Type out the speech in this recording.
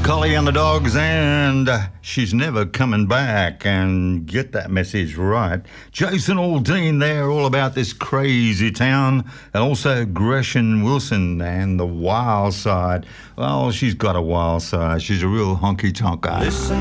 Collie and the Dogs, and she's never coming back. And get that message right. Jason Aldean there, all about this crazy town, and also Gresham Wilson and the wild side. Well, she's got a wild side. She's a real honky tonker. Listen